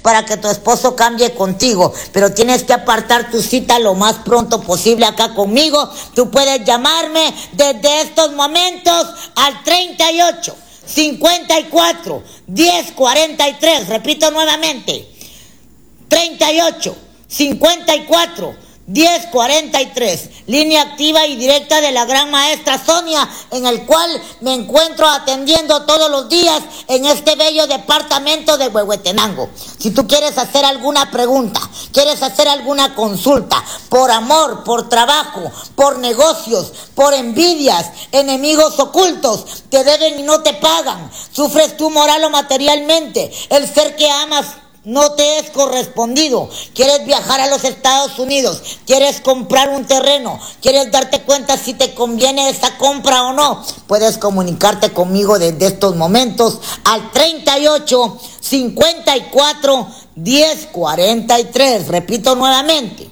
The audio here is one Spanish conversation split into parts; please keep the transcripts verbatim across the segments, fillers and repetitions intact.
para que tu esposo cambie contigo, pero tienes que apartar tu cita lo más pronto posible acá conmigo. Tú puedes llamarme desde estos momentos al treinta y ocho, cincuenta y cuatro, diez, cuarenta y tres. Repito nuevamente, treinta y ocho, cincuenta y cuatro, diez, cuarenta y tres, línea activa y directa de la gran maestra Sonia, en el cual me encuentro atendiendo todos los días en este bello departamento de Huehuetenango. Si tú quieres hacer alguna pregunta, quieres hacer alguna consulta, por amor, por trabajo, por negocios, por envidias, enemigos ocultos, te deben y no te pagan, sufres tú moral o materialmente, el ser que amas no te es correspondido, quieres viajar a los Estados Unidos, quieres comprar un terreno, quieres darte cuenta si te conviene esa compra o no, puedes comunicarte conmigo desde estos momentos al treinta y ocho, cincuenta y cuatro, diez, cuarenta y tres. Repito nuevamente,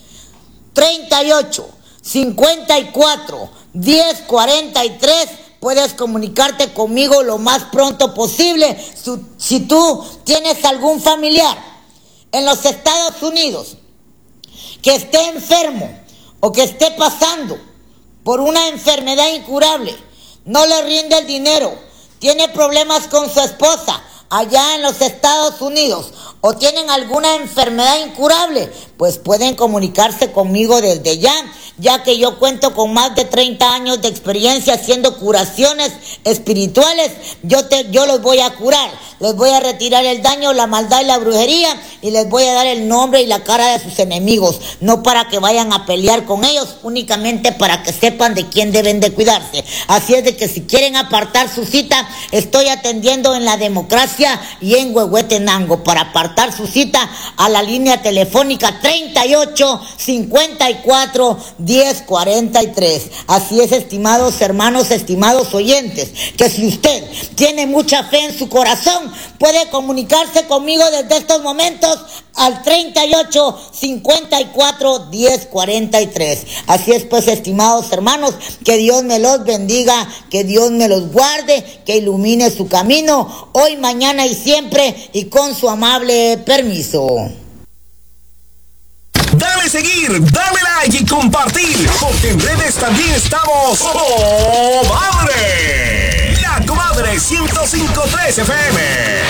treinta y ocho, cincuenta y cuatro, diez, cuarenta y tres. Puedes comunicarte conmigo lo más pronto posible. Si, si tú tienes algún familiar en los Estados Unidos que esté enfermo o que esté pasando por una enfermedad incurable, no le rinde el dinero, tiene problemas con su esposa allá en los Estados Unidos o tienen alguna enfermedad incurable, pues pueden comunicarse conmigo desde ya, ya que yo cuento con más de treinta años de experiencia haciendo curaciones espirituales. Yo, te, yo los voy a curar, les voy a retirar el daño, la maldad y la brujería, y les voy a dar el nombre y la cara de sus enemigos, no para que vayan a pelear con ellos, únicamente para que sepan de quién deben de cuidarse. Así es de que si quieren apartar su cita, estoy atendiendo en La Democracia y en Huehuetenango. Para apartar su cita, a la línea telefónica treinta y ocho, cincuenta y cuatro, diez, cuarenta y tres. Así es, estimados hermanos, estimados oyentes, que si usted tiene mucha fe en su corazón, puede comunicarse conmigo desde estos momentos al treinta y ocho, cincuenta y cuatro, diez, cuarenta y tres. Así es, pues, estimados hermanos, que Dios me los bendiga, que Dios me los guarde, que ilumine su camino hoy, mañana y siempre, y con su amable permiso. Dale seguir, dale like y compartir, porque en redes también estamos. ¡Oh, madre! La Comadre ciento cinco punto tres F M.